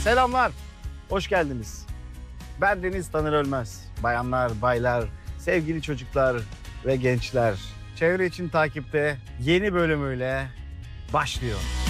Selamlar, hoş geldiniz. Ben Deniz Tanır Ölmez. Bayanlar, baylar, sevgili çocuklar ve gençler. Çevre için takipte yeni bölümüyle başlıyor.